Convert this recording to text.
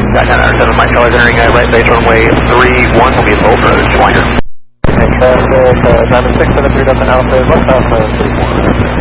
Got 907 Mike Charlie entering right base runway 31 will be low for Schweiner. And traffic, Diamond 673 Delta Alpha, left Alpha 34.